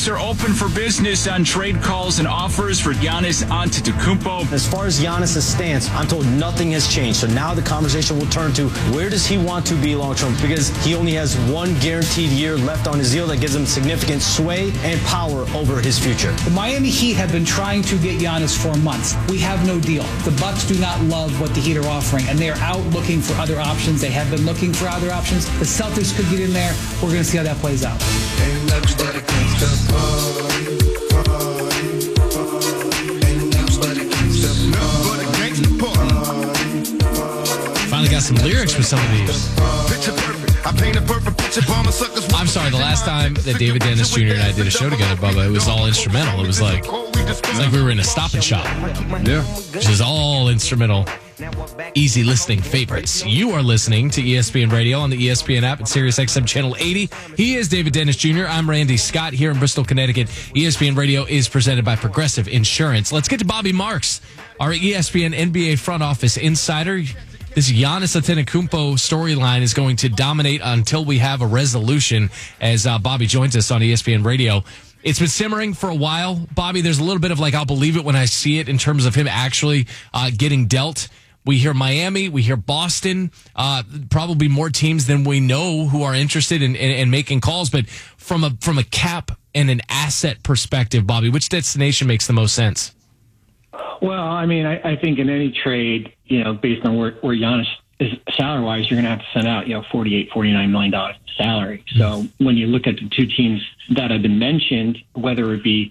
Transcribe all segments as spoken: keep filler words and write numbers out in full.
Bucks are open for business on trade calls and offers for Giannis Antetokounmpo. As far as Giannis' stance, I'm told nothing has changed. So now the conversation will turn to where does he want to be long-term? Because he only has one guaranteed year left on his deal that gives him significant sway and power over his future. The Miami Heat have been trying to get Giannis for months. We have no deal. The Bucks do not love what the Heat are offering, and they are out looking for other options. They have been looking for other options. The Celtics could get in there. We're going to see how that plays out. Finally got some lyrics with some of these. I'm sorry, the last time that David Dennis Junior and I did a show together, Bubba, it was all instrumental. It was like, it was like we were in a Stop and Shop. Yeah. Which is all instrumental. Easy listening favorites. You are listening to E S P N Radio on the E S P N app at Sirius X M Channel eighty. He is David Dennis Junior I'm Randy Scott here in Bristol, Connecticut. E S P N Radio is presented by Progressive Insurance. Let's get to Bobby Marks, our E S P N N B A front office insider. This Giannis Antetokounmpo storyline is going to dominate until we have a resolution as uh, Bobby joins us on E S P N Radio. It's been simmering for a while. Bobby, there's a little bit of like, I'll believe it when I see it in terms of him actually uh, getting dealt. We hear Miami, we hear Boston, uh, probably more teams than we know who are interested in, in, in making calls. But from a from a cap and an asset perspective, Bobby, which destination makes the most sense? Well, I mean, I, I think in any trade, you know, based on where, where Giannis is salary-wise, you're going to have to send out, you know, forty-eight, forty-nine million dollars salary. So when you look at the two teams that have been mentioned, whether it be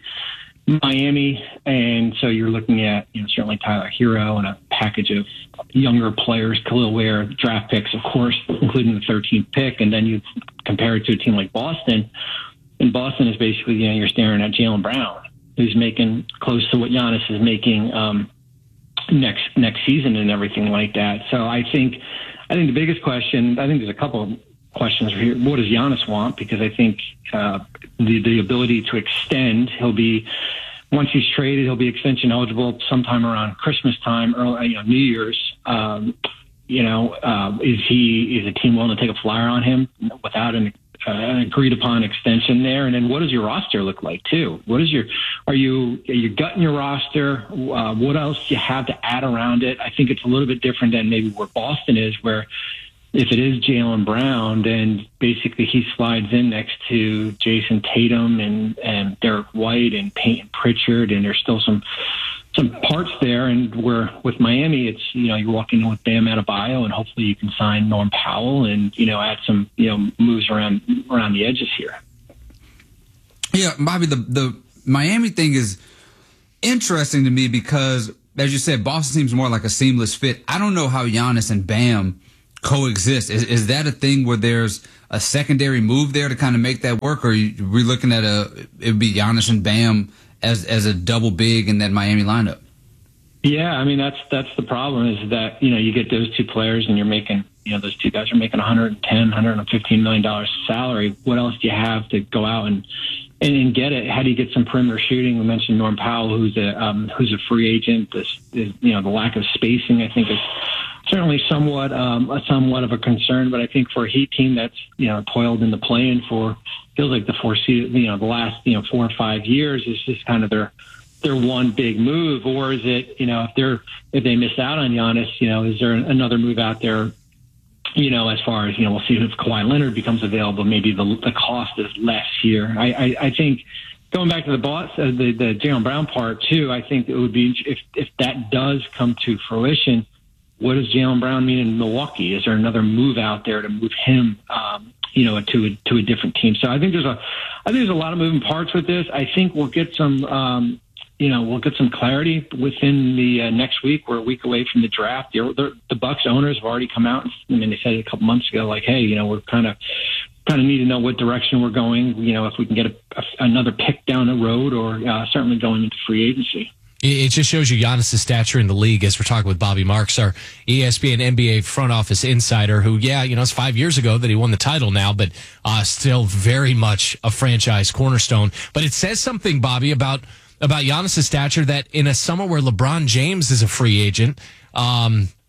Miami, and so you're looking at, you know, certainly Tyler Hero and a package of younger players, Khalil Ware, draft picks, of course, including the thirteenth pick, and then you compare it to a team like Boston, and Boston is basically, you know, you're staring at Jaylen Brown, who's making close to what Giannis is making um, next next season and everything like that. So I think, I think the biggest question, I think there's a couple of questions here. What does Giannis want? Because I think uh, the the ability to extend, he'll be, once he's traded, he'll be extension eligible sometime around Christmas time, early, you know, New Year's. Um, you know, uh, is he is a team willing to take a flyer on him without an, uh, an agreed upon extension there? And then what does your roster look like too? What is your are you are you gutting your roster? Uh, what else do you have to add around it? I think it's a little bit different than maybe where Boston is, where if it is Jaylen Brown, then basically he slides in next to Jason Tatum and, and Derek White and Peyton Pritchard, and there's still some some parts there. And where with Miami, it's, you know, you're walking in with Bam Adebayo, and hopefully you can sign Norm Powell and, you know, add some, you know, moves around around the edges here. Yeah, Bobby, the the Miami thing is interesting to me because, as you said, Boston seems more like a seamless fit. I don't know how Giannis and Bam coexist. Is, is that a thing where there's a secondary move there to kind of make that work, or are we looking at a it would be Giannis and Bam as as a double big in that Miami lineup? Yeah, I mean that's that's the problem is that, you know, you get those two players and you're making, you know, those two guys are making one hundred ten, one hundred fifteen million dollars salary. What else do you have to go out and and, and get it? How do you get some perimeter shooting? We mentioned Norm Powell, who's a um, who's a free agent. This is, you know, the lack of spacing, I think, is certainly somewhat um, a somewhat of a concern, but I think for a Heat team that's, you know, toiled in the play-in for feels like the four season, you know, the last, you know, four or five years is just kind of their their one big move, or is it, you know, if they're if they miss out on Giannis, you know, is there another move out there? You know, as far as, you know, we'll see if Kawhi Leonard becomes available. Maybe the the cost is less here. I I, I think. Going back to the boss, uh, the the Jaylen Brown part too, I think it would be if if that does come to fruition. What does Jaylen Brown mean in Milwaukee? Is there another move out there to move him, um, you know, to a, to a different team? So I think there's a, I think there's a lot of moving parts with this. I think we'll get some, um, you know, we'll get some clarity within the uh, next week. We're a week away from the draft. The, the, the Bucks owners have already come out. I mean, they said it a couple months ago, like, hey, you know, we're kind of, kind of need to know what direction we're going. You know, if we can get a, a, another pick down the road, or uh, certainly going into free agency. It just shows you Giannis' stature in the league, as we're talking with Bobby Marks, our E S P N N B A front office insider, who, yeah, you know, it's five years ago that he won the title now, but uh, still very much a franchise cornerstone. But it says something, Bobby, about about Giannis' stature that in a summer where LeBron James is a free agent, um,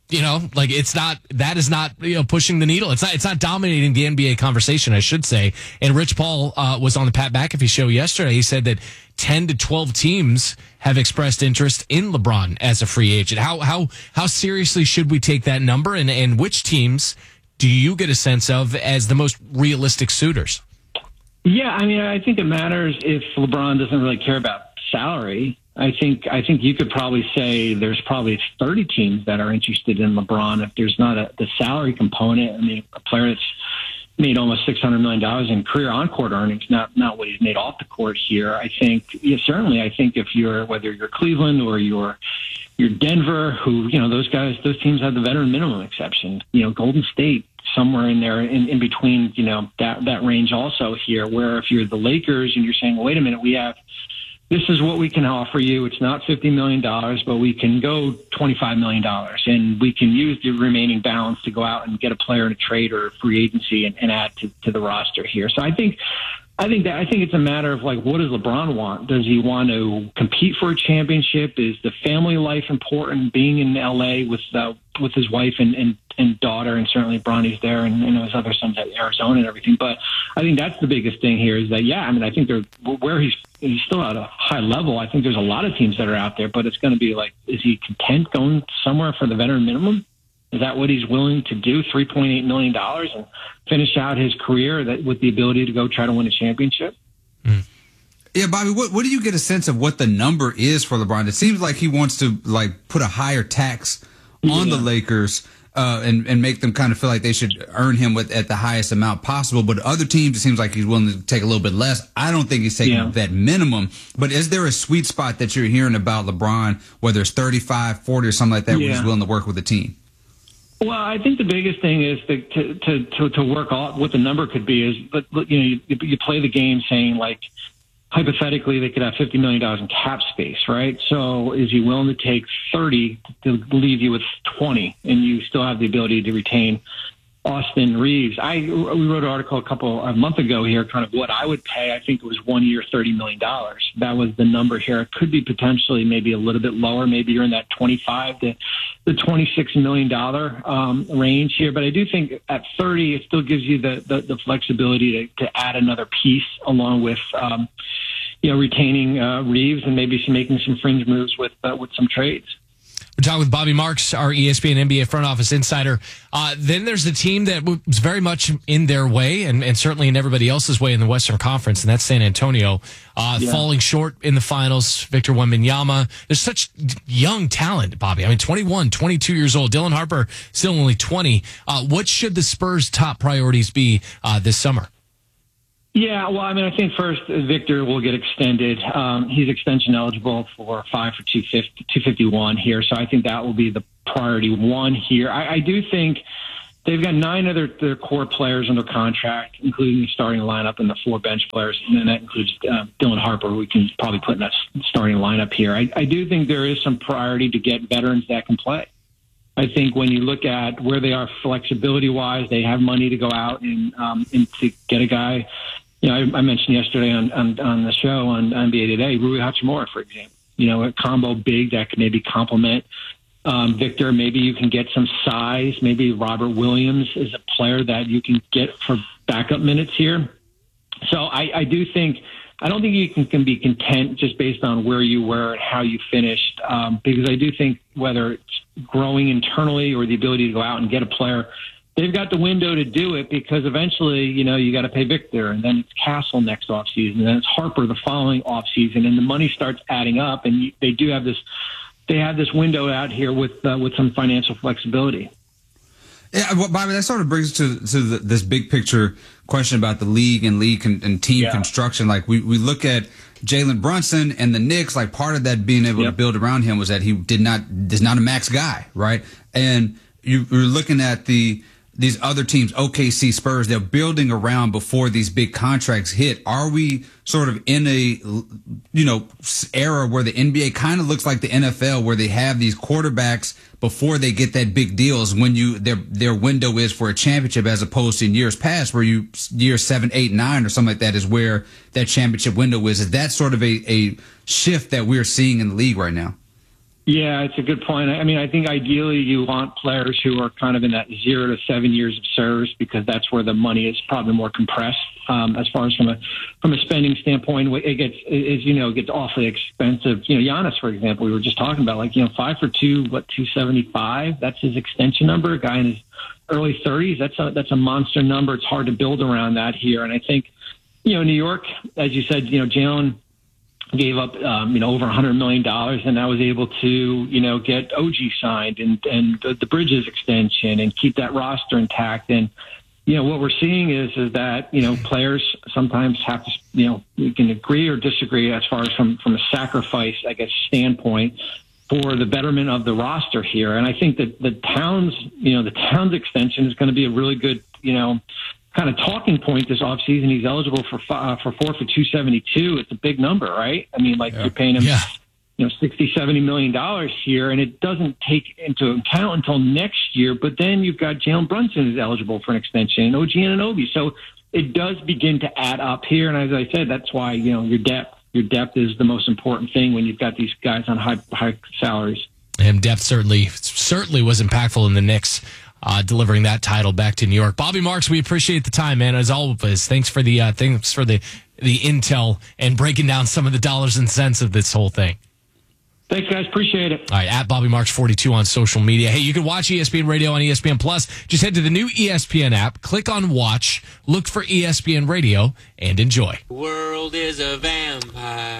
You know, like it's not, that is not, you know, pushing the needle. It's not, it's not dominating the N B A conversation, I should say. And Rich Paul uh, was on the Pat McAfee show yesterday. He said that ten to twelve teams have expressed interest in LeBron as a free agent. How, how, how seriously should we take that number? And, and which teams do you get a sense of as the most realistic suitors? Yeah, I mean, I think it matters if LeBron doesn't really care about salary. I think I think you could probably say there's probably thirty teams that are interested in LeBron. If there's not a the salary component, I mean, a player that's made almost six hundred million dollars in career on-court earnings, not not what he's made off the court here. I think, yeah, certainly, I think if you're, whether you're Cleveland or you're you're Denver, who, you know, those guys, those teams have the veteran minimum exception. You know, Golden State, somewhere in there, in, in between, you know, that that range also here, where if you're the Lakers and you're saying, well, wait a minute, we have, this is what we can offer you. It's not fifty million dollars, but we can go twenty-five million dollars, and we can use the remaining balance to go out and get a player in a trade or a free agency and, and add to, to the roster here. So I think, I think that I think it's a matter of, like, what does LeBron want? Does he want to compete for a championship? Is the family life important? Being in L A with uh, with his wife and, and, and daughter, and certainly Bronny's there, and, and his other sons at Arizona and everything. But I think that's the biggest thing here is that, yeah, I mean, I think they're where he's he's still at a high level. I think there's a lot of teams that are out there, but it's going to be like, is he content going somewhere for the veteran minimum? Is that what he's willing to do, three point eight million dollars, and finish out his career that with the ability to go try to win a championship? Mm. Yeah, Bobby, what, what do you get a sense of what the number is for LeBron? It seems like he wants to, like, put a higher tax on yeah. the Lakers uh, and, and make them kind of feel like they should earn him with at the highest amount possible. But other teams, it seems like he's willing to take a little bit less. I don't think he's taking yeah. that minimum. But is there a sweet spot that you're hearing about LeBron, whether it's thirty-five, forty, or something like that, yeah. where he's willing to work with the team? Well, I think the biggest thing is to to to, to, to work out what the number could be is, but you know, you, you play the game saying, like, hypothetically they could have fifty million dollars in cap space, right? So is he willing to take thirty to leave you with twenty, and you still have the ability to retain Austin Reeves? I we wrote an article a couple a month ago here, kind of what I would pay. I think it was one year, thirty million dollars. That was the number here. It could be potentially maybe a little bit lower. Maybe you're in that twenty-five to the twenty-six million dollar um, range here. But I do think at thirty, it still gives you the the, the flexibility to, to add another piece along with um, you know retaining uh, Reeves and maybe some, making some fringe moves with uh, with some trades. We're talking with Bobby Marks, our E S P N N B A front office insider. Uh, then there's the team that was very much in their way and, and certainly in everybody else's way in the Western Conference, and that's San Antonio. Uh, yeah. Falling short in the finals, Victor Wembanyama. There's such young talent, Bobby. I mean, twenty-one, twenty-two years old. Dylan Harper, still only twenty. Uh, what should the Spurs' top priorities be uh, this summer? Yeah, well, I mean, I think first Victor will get extended. Um, he's extension eligible for five for two fifty-one here, so I think that will be the priority one here. I, I do think they've got nine other their core players under contract, including the starting lineup and the four bench players, and that includes uh, Dylan Harper, who we can probably put in that starting lineup here. I, I do think there is some priority to get veterans that can play. I think when you look at where they are flexibility-wise, they have money to go out and, um, and to get a guy. You know, I, I mentioned yesterday on, on on the show on N B A Today, Rui Hachimura, for example. You know, a combo big that could maybe complement um, Victor. Maybe you can get some size. Maybe Robert Williams is a player that you can get for backup minutes here. So I, I do think I don't think you can, can be content just based on where you were and how you finished, um, because I do think whether it's growing internally or the ability to go out and get a player, they've got the window to do it, because eventually, you know, you got to pay Victor, and then it's Castle next offseason, and then it's Harper the following offseason, and the money starts adding up, and you, they do have this, they have this window out here with uh, with some financial flexibility. Yeah, well, Bobby, that sort of brings us to to the, this big picture question about the league and league con- and team yeah. construction. Like we we look at Jalen Brunson and the Knicks. Like part of that being able yep. to build around him was that he did not is not a max guy, right? And you, you're looking at the. These other teams, O K C, Spurs, they're building around before these big contracts hit. Are we sort of in a, you know, era where the N B A kind of looks like the N F L, where they have these quarterbacks before they get that big deals when you their their window is for a championship, as opposed to in years past where you year seven, eight, nine or something like that is where that championship window is? Is that sort of a, a shift that we're seeing in the league right now? Yeah, it's a good point. I mean, I think ideally you want players who are kind of in that zero to seven years of service because that's where the money is probably more compressed. Um, as far as from a from a spending standpoint, it gets, as you know, it gets awfully expensive. You know, Giannis, for example, we were just talking about, like, you know, five for two, what, two seventy-five? That's his extension number. A guy in his early thirties. That's a that's a monster number. It's hard to build around that here, and I think, you know, New York, as you said, you know, Jalen gave up, um, you know, over one hundred million dollars, and I was able to, you know, get O G signed and, and the, the Bridges extension and keep that roster intact. And, you know, what we're seeing is, is that, you know, players sometimes have to, you know, we can agree or disagree as far as from, from a sacrifice, I guess, standpoint for the betterment of the roster here. And I think that the Towns, you know, the Towns extension is going to be a really good, you know, kind of talking point this offseason. He's eligible for uh, for four for two seventy-two. It's a big number, right? I mean, like, yeah. You're paying him, yeah. you know, sixty, seventy million dollars here, and it doesn't take into account until next year. But then you've got Jalen Brunson who's eligible for an extension, and O G Anunoby. So it does begin to add up here. And as I said, that's why, you know, your depth, your depth is the most important thing when you've got these guys on high high salaries. And depth certainly certainly was impactful in the Knicks. Uh, delivering that title back to New York. Bobby Marks, we appreciate the time, man. As always, thanks for the uh, thanks for the the intel and breaking down some of the dollars and cents of this whole thing. Thanks, guys. Appreciate it. All right, at Bobby Marks forty-two on social media. Hey, you can watch E S P N Radio on E S P N Plus. Just head to the new E S P N app, click on Watch, look for E S P N Radio, and enjoy. The world is a vampire.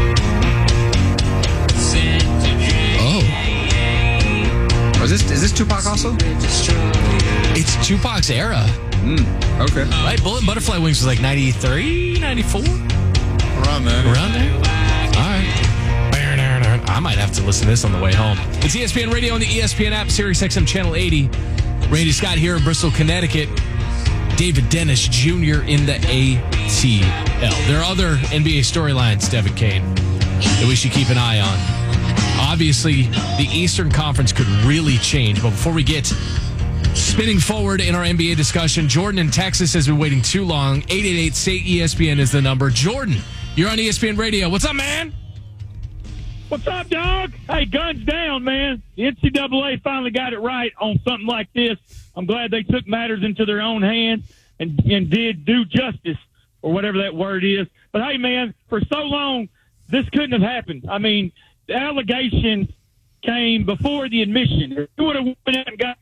Oh. Is this, is this Tupac also? It's Tupac's era. Mm, okay. Right? Bullet and Butterfly Wings was like ninety-three, ninety-four? Around there. Around there? All right. I might have to listen to this on the way home. It's E S P N Radio on the E S P N app, Sirius X M Channel eighty. Randy Scott here in Bristol, Connecticut. David Dennis Junior in the A T L. There are other N B A storylines, Devin Kane, that we should keep an eye on. Obviously, the Eastern Conference could really change. But before we get spinning forward in our N B A discussion, Jordan in Texas has been waiting too long. eight eight eight, S A Y, E S P N is the number. Jordan, you're on E S P N Radio. What's up, man? What's up, dog? Hey, guns down, man. The N C double A finally got it right on something like this. I'm glad they took matters into their own hands and, and did due justice, or whatever that word is. But, hey, man, for so long, this couldn't have happened. I mean, the allegations came before the admission. If you would have went out and got.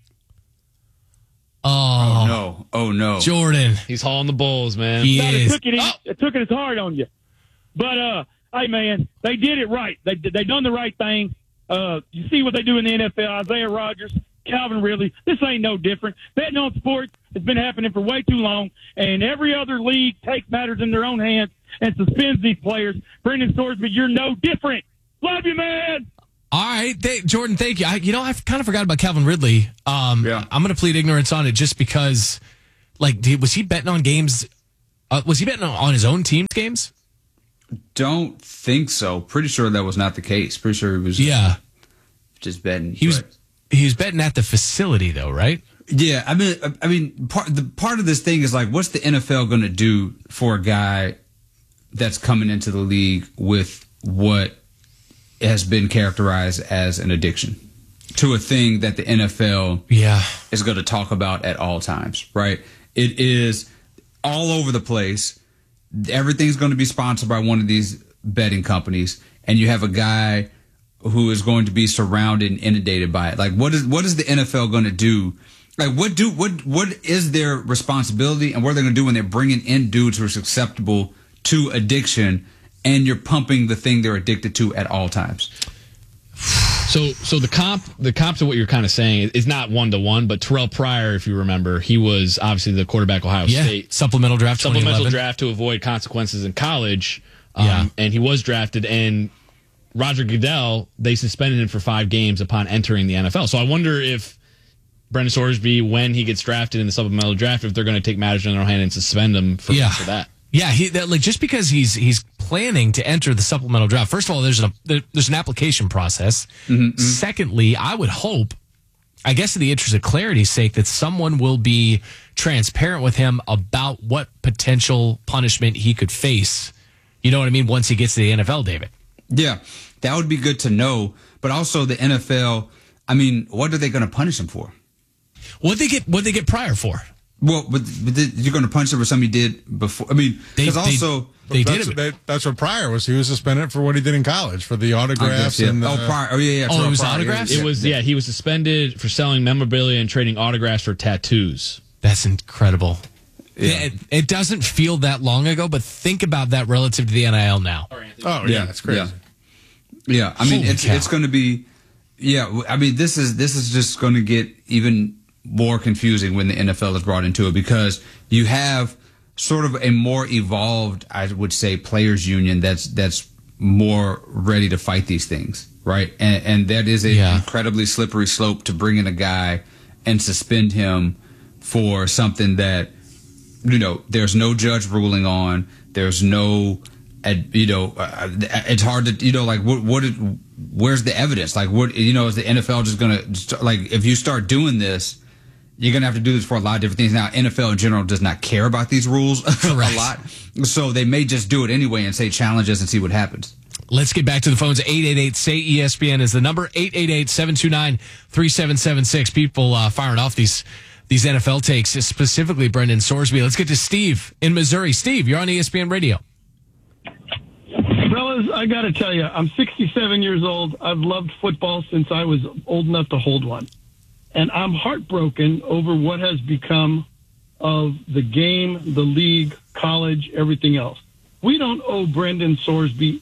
Oh, oh no! Oh no! Jordan, he's hauling the bulls, man. He God, is. It took it, oh. it took it as hard on you, but uh, hey, man, they did it right. They they done the right thing. Uh, you see what they do in the N F L? Isaiah Rodgers, Calvin Ridley. This ain't no different. Betting on sports has been happening for way too long, and every other league takes matters in their own hands and suspends these players. Brendan Thorsby, you're no different. Love you, man. All right, th- Jordan, thank you. I, you know, I kind of forgot about Calvin Ridley. Um, yeah. I'm going to plead ignorance on it just because, like, did, was he betting on games? Uh, was he betting on his own team's games? Don't think so. Pretty sure that was not the case. Pretty sure he was yeah. just betting. He was, he was betting at the facility, though, right? Yeah, I mean, I mean, part the part of this thing is like, what's the N F L going to do for a guy that's coming into the league with what has been characterized as an addiction to a thing that the N F L yeah. is going to talk about at all times, right? It is all over the place. Everything's going to be sponsored by one of these betting companies, and you have a guy who is going to be surrounded and inundated by it. Like, what is what is the N F L going to do? Like, what do what what is their responsibility, and what are they going to do when they're bringing in dudes who are susceptible to addiction, and you're pumping the thing they're addicted to at all times? So, so the comp, the comp to what you're kind of saying is not one to one, but Terrell Pryor, if you remember, he was obviously the quarterback Ohio yeah. State supplemental draft, supplemental draft to avoid consequences in college. Um, yeah. and he was drafted, and Roger Goodell, they suspended him for five games upon entering the N F L. So I wonder if Brendan Thorsby, when he gets drafted in the supplemental draft, if they're going to take matters in their own hand and suspend him for, yeah. for that. Yeah, he that, like just because he's he's planning to enter the supplemental draft. First of all, there's an there, there's an application process. Mm-hmm. Secondly, I would hope, I guess in the interest of clarity's sake, that someone will be transparent with him about what potential punishment he could face. You know what I mean? Once he gets to the N F L, David. Yeah, that would be good to know. but also the N F L. I mean, what are they going to punish him for? What they get? What they get Pryor for? Well, but, but you're going to punish him for something he did before. I mean, because also they, they that's, did it. They, that's what Pryor was. He was suspended for what he did in college for the autographs. Guess, yeah. and the, oh, Pryor. Oh, yeah, yeah. Oh, it was Pryor. autographs? It was, yeah, he was suspended for selling memorabilia and trading autographs for tattoos. That's incredible. Yeah. It, it doesn't feel that long ago, but think about that relative to the N I L now. Oh, yeah, yeah, it's crazy. Yeah, yeah. I mean, Holy it's cow. it's going to be, yeah, I mean, this is this is just going to get even more confusing when the N F L is brought into it, because you have sort of a more evolved, I would say, players union that's that's more ready to fight these things, right? And, and that is a Yeah. incredibly slippery slope to bring in a guy and suspend him for something that, you know, there's no judge ruling on. There's no, you know, uh, it's hard to, you know, like what what did, where's the evidence? Like what, you know, is the N F L just gonna, like, if you start doing this, you're going to have to do this for a lot of different things. Now, N F L in general does not care about these rules a lot. So they may just do it anyway and say challenge us and see what happens. Let's get back to the phones. eight eight eight, S A Y E S P N is the number. eight eight eight, seven two nine, three seven seven six. People uh, firing off these these N F L takes, specifically Brendan Sorsby. Let's get to Steve in Missouri. Steve, you're on E S P N Radio. Fellas, I got to tell you, I'm sixty-seven years old. I've loved football since I was old enough to hold one. And I'm heartbroken over what has become of the game, the league, college, everything else. We don't owe Brendan Sorsby.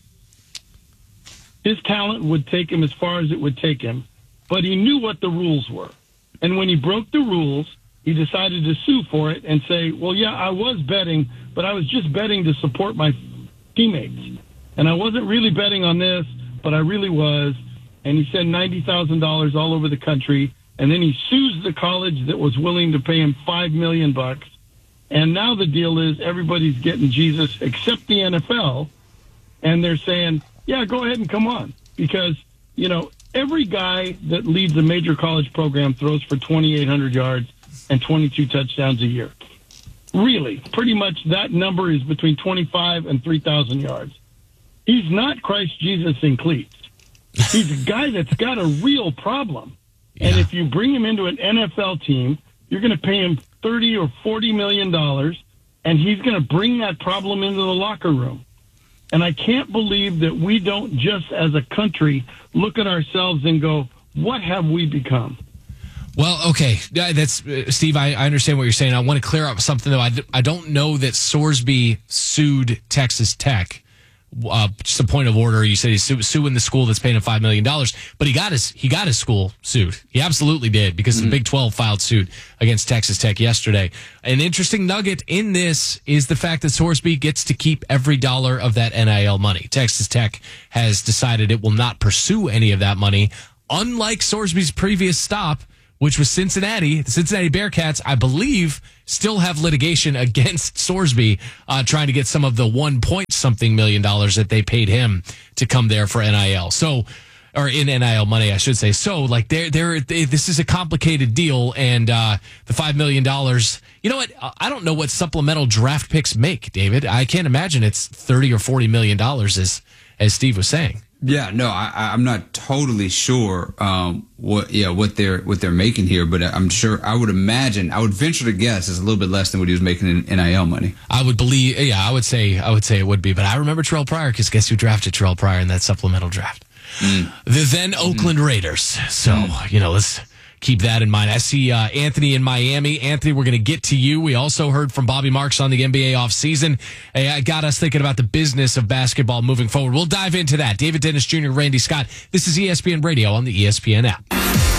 His talent would take him as far as it would take him, but he knew what the rules were. And when he broke the rules, he decided to sue for it and say, well, yeah, I was betting, but I was just betting to support my teammates. And I wasn't really betting on this, but I really was. And he said ninety thousand dollars all over the country. And then he sues the college that was willing to pay him five million bucks. And now the deal is everybody's getting Jesus except the N F L. And they're saying, yeah, go ahead and come on. Because, you know, every guy that leads a major college program throws for twenty-eight hundred yards and twenty-two touchdowns a year. Really, pretty much that number is between twenty-five and three thousand yards. He's not Christ Jesus in cleats. He's a guy that's got a real problem. And if you bring him into an N F L team, you're going to pay him thirty or forty million dollars, and he's going to bring that problem into the locker room. And I can't believe that we don't just as a country look at ourselves and go, what have we become? Well, okay, that's uh, Steve. I, I understand what you're saying. I want to clear up something though. I, I don't know that Sorsby sued Texas Tech. Uh, just a point of order. You said he's su- suing the school that's paying him five million dollars, but he got his he got his school sued. He absolutely did, because mm-hmm. the Big twelve filed suit against Texas Tech yesterday. An interesting nugget in this is the fact that Sorsby gets to keep every dollar of that N I L money. Texas Tech has decided it will not pursue any of that money, unlike Sorsby's previous stop, which was Cincinnati. The Cincinnati Bearcats, I believe, still have litigation against Sorsby, uh, trying to get some of the one point something million dollars that they paid him to come there for N I L. So, or in N I L money, I should say. So, like, they're, they're, they, this is a complicated deal, and uh, the five million dollars, you know what? I don't know what supplemental draft picks make, David. I can't imagine it's thirty or forty million dollars, as, as Steve was saying. Yeah, no, I, I'm not totally sure um, what yeah what they're what they're making here, but I'm sure I would imagine I would venture to guess it's a little bit less than what he was making in N I L money. I would believe, yeah, I would say I would say it would be, but I remember Terrell Pryor, because guess who drafted Terrell Pryor in that supplemental draft? Mm. The then Oakland mm. Raiders. So mm. you know, let's keep that in mind. I see uh, Anthony in Miami. Anthony, we're going to get to you. We also heard from Bobby Marks on the N B A offseason. Hey, I got us thinking about the business of basketball moving forward. We'll dive into that. David Dennis Junior, Randy Scott. This is E S P N Radio on the E S P N app.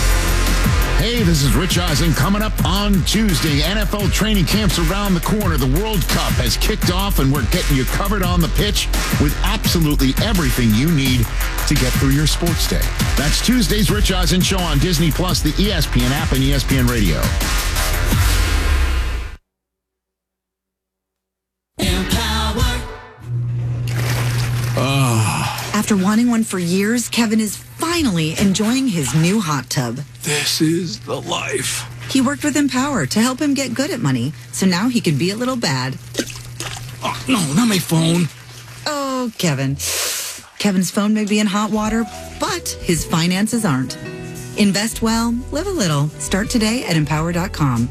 Hey, this is Rich Eisen. Coming up on Tuesday, N F L training camps around the corner. The World Cup has kicked off, and we're getting you covered on the pitch with absolutely everything you need to get through your sports day. That's Tuesday's Rich Eisen Show on Disney Plus, the E S P N app, and E S P N Radio. After wanting one for years, Kevin is finally enjoying his new hot tub. This is the life. He worked with Empower to help him get good at money, so now he can be a little bad. Oh, no, not my phone. Oh, Kevin. Kevin's phone may be in hot water, but his finances aren't. Invest well, live a little. Start today at empower dot com.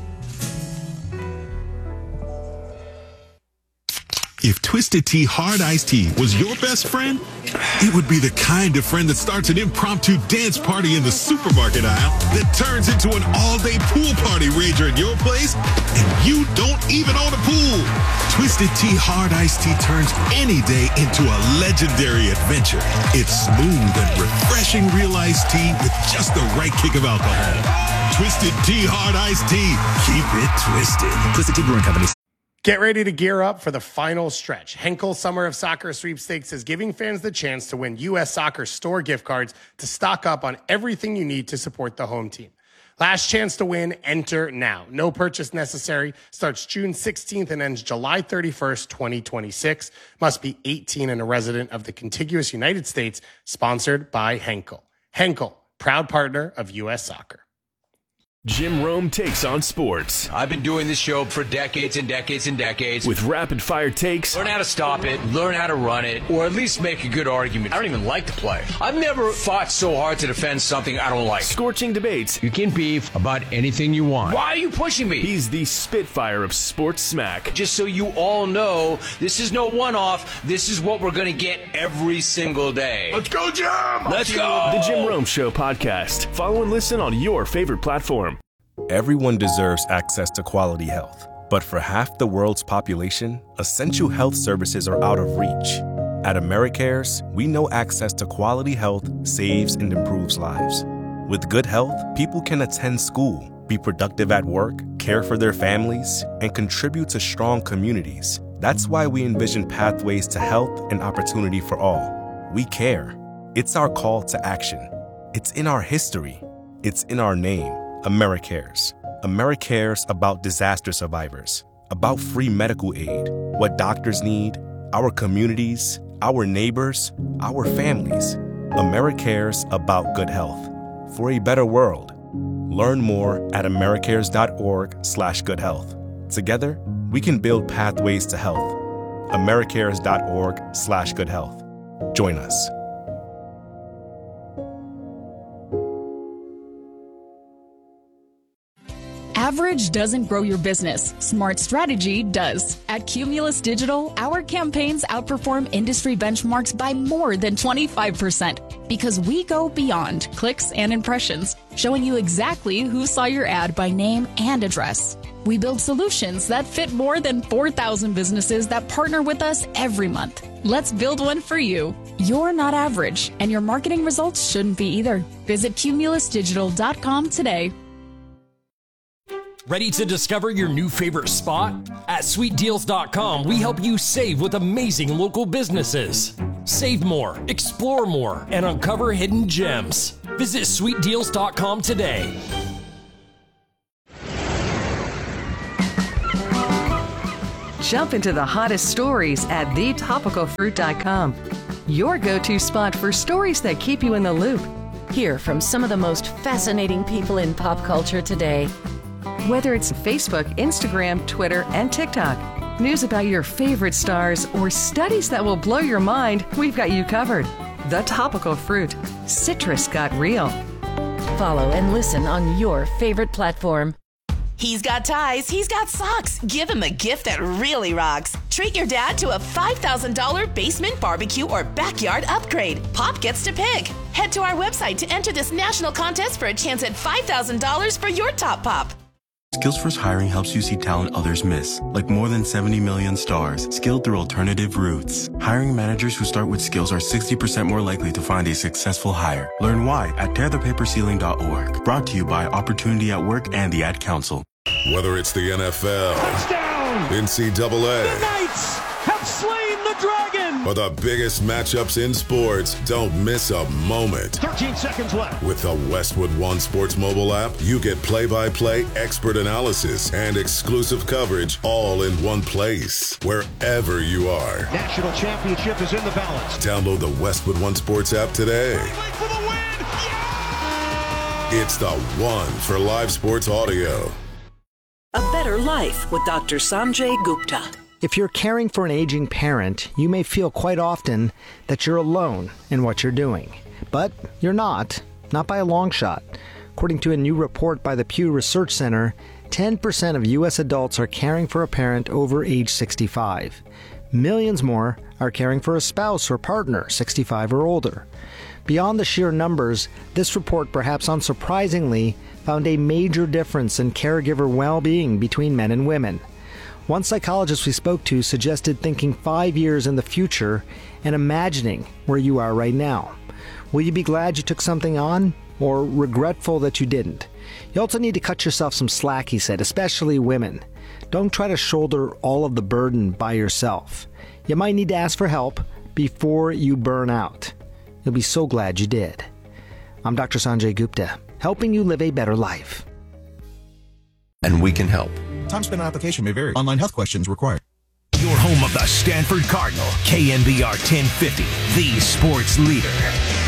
If Twisted Tea Hard Iced Tea was your best friend, it would be the kind of friend that starts an impromptu dance party in the supermarket aisle that turns into an all-day pool party rager at your place, and you don't even own a pool. Twisted Tea Hard Iced Tea turns any day into a legendary adventure. It's smooth and refreshing real iced tea with just the right kick of alcohol. Twisted Tea Hard Iced Tea. Keep it twisted. Twisted Tea Brewing Company. Get ready to gear up for the final stretch. Henkel Summer of Soccer Sweepstakes is giving fans the chance to win U S Soccer store gift cards to stock up on everything you need to support the home team. Last chance to win, enter now. No purchase necessary. Starts June sixteenth and ends July thirty-first, twenty twenty-six. Must be eighteen and a resident of the contiguous United States. Sponsored by Henkel. Henkel, proud partner of U S Soccer. Jim Rome takes on sports. I've been doing this show for decades and decades and decades. With rapid fire takes. Learn how to stop it, learn how to run it, or at least make a good argument. I don't even like to play. I've never fought so hard to defend something I don't like. Scorching debates. You can beef about anything you want. Why are you pushing me? He's the Spitfire of sports smack. Just so you all know, this is no one-off. This is what we're going to get every single day. Let's go, Jim! Let's go! The Jim Rome Show podcast. Follow and listen on your favorite platform. Everyone deserves access to quality health, but for half the world's population, essential health services are out of reach. At AmeriCares, we know access to quality health saves and improves lives. With good health, people can attend school, be productive at work, care for their families, and contribute to strong communities. That's why we envision pathways to health and opportunity for all. We care. It's our call to action. It's in our history. It's in our name. AmeriCares. AmeriCares about disaster survivors, about free medical aid, what doctors need, our communities, our neighbors, our families. AmeriCares about good health. For a better world. Learn more at americares.org slash good health. Together, we can build pathways to health. americares.org slash good health. Join us. Average doesn't grow your business. Smart strategy does. At Cumulus Digital, our campaigns outperform industry benchmarks by more than twenty-five percent because we go beyond clicks and impressions, showing you exactly who saw your ad by name and address. We build solutions that fit more than four thousand businesses that partner with us every month. Let's build one for you. You're not average, and your marketing results shouldn't be either. Visit cumulus digital dot com today. Ready to discover your new favorite spot? At sweet deals dot com, we help you save with amazing local businesses. Save more, explore more, and uncover hidden gems. Visit sweet deals dot com today. Jump into the hottest stories at the topical fruit dot com. Your go-to spot for stories that keep you in the loop. Hear from some of the most fascinating people in pop culture today. Whether it's Facebook, Instagram, Twitter, and TikTok, news about your favorite stars, or studies that will blow your mind, we've got you covered. The Topical Fruit. Citrus got real. Follow and listen on your favorite platform. He's got ties, he's got socks. Give him a gift that really rocks. Treat your dad to a five thousand dollars basement barbecue or backyard upgrade. Pop gets to pick. Head to our website to enter this national contest for a chance at five thousand dollars for your top pop. SkillsFirst Hiring helps you see talent others miss, like more than seventy million stars, skilled through alternative routes. Hiring managers who start with skills are sixty percent more likely to find a successful hire. Learn why at tear the paper ceiling dot org. Brought to you by Opportunity at Work and the Ad Council. Whether it's the N F L, touchdown, N C double A, the Knights have slain the dragon, or the biggest matchups in sports, don't miss a moment. thirteen seconds left. With the Westwood One Sports mobile app, you get play-by-play, expert analysis, and exclusive coverage all in one place, wherever you are. National championship is in the balance. Download the Westwood One Sports app today. For the win. Yeah! It's the one for live sports audio. A better life with Doctor Sanjay Gupta. If you're caring for an aging parent, you may feel quite often that you're alone in what you're doing. But you're not, not by a long shot. According to a new report by the Pew Research Center, ten percent of U S adults are caring for a parent over age sixty-five. Millions more are caring for a spouse or partner sixty-five or older. Beyond the sheer numbers, this report, perhaps unsurprisingly, found a major difference in caregiver well-being between men and women. One psychologist we spoke to suggested thinking five years in the future and imagining where you are right now. Will you be glad you took something on, or regretful that you didn't? You also need to cut yourself some slack, he said, especially women. Don't try to shoulder all of the burden by yourself. You might need to ask for help before you burn out. You'll be so glad you did. I'm Doctor Sanjay Gupta, helping you live a better life. And we can help. Time spent on application may vary. Online health questions required. Your home of the Stanford Cardinal, K N B R ten fifty, the sports leader.